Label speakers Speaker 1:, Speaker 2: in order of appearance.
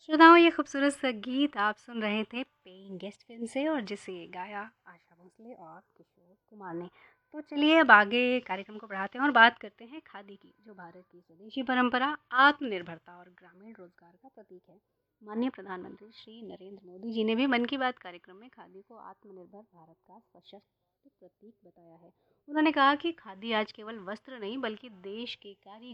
Speaker 1: श्रोताओं, ये खूबसूरत सा गीत आप सुन रहे थे पेइंग गेस्ट फिल्म से और जिसे गाया आशा भोसले और किशोर कुमार ने। तो चलिए अब आगे कार्यक्रम को बढ़ाते हैं और बात करते हैं खादी की, जो भारत की स्वदेशी परंपरा, आत्मनिर्भरता और ग्रामीण रोजगार का प्रतीक है। माननीय प्रधानमंत्री श्री नरेंद्र मोदी जी ने भी मन की बात कार्यक्रम में खादी को आत्मनिर्भर भारत का सशक्त प्रतीक बताया है। उन्होंने कहा कि खादी आज केवल वस्त्र नहीं बल्कि देश के